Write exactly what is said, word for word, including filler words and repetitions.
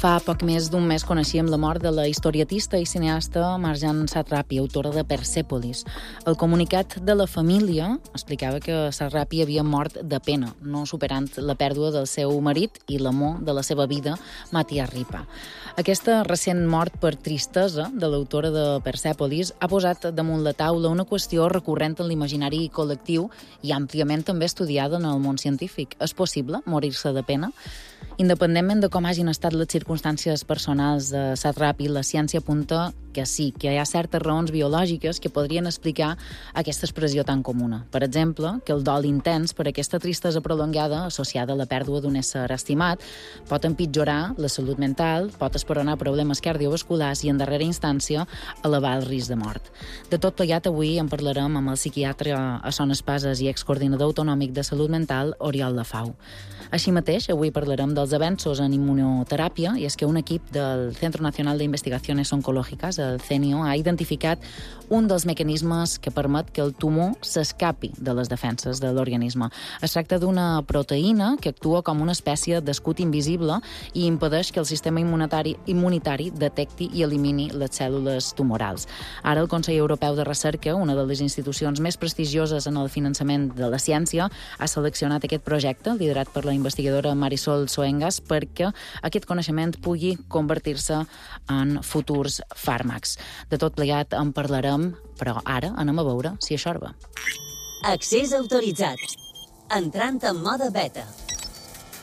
Fa poc més d'un mes coneixíem la mort de la historietista i cineasta Marjane Satrapi, autora de Persèpolis. El comunicat de la família explicava que Satrapi havia mort de pena, no superant la pèrdua del seu marit i l'amor de la seva vida, Matías Ripa. Aquesta recent mort per tristesa de l'autora de Persèpolis ha posat damunt la taula una qüestió recurrent en l'imaginari col·lectiu i àmpliament també estudiada en el món científic. És possible morir-se de pena? Independentment de com hagin estat les circumstàncies personals de Satrapi, la ciència apunta que sí, que hi ha certes raons biològiques que podrien explicar aquesta expressió tan comuna. Per exemple, que el dol intens per aquesta tristesa prolongada associada a la pèrdua d'un ésser estimat pot empitjorar la salut mental, pot esperonar problemes cardiovasculars i, en darrera instància, elevar el risc de mort. De tot plegat, avui en parlarem amb el psiquiatre a Son Espases i excoordinador autonòmic de salut mental, Oriol Lafau. Així mateix, avui parlarem dels avenços en immunoteràpia, i és que un equip del Centro Nacional de Investigaciones Oncológicas, el CENIO, ha identificat un dels mecanismes que permet que el tumor s'escapi de les defenses de l'organisme. Es tracta d'una proteïna que actua com una espècie d'escut invisible i impedeix que el sistema immunitari, immunitari detecti i elimini les cèl·lules tumorals. Ara el Consell Europeu de Recerca, una de les institucions més prestigioses en el finançament de la ciència, ha seleccionat aquest projecte, liderat per la investigadora Marisol Soengas, perquè aquest coneixement pugui convertir-se en futurs fàrmacs. De tot plegat en parlarem, però ara anem a veure si això va. Accés autoritzat. Entrant en mode beta.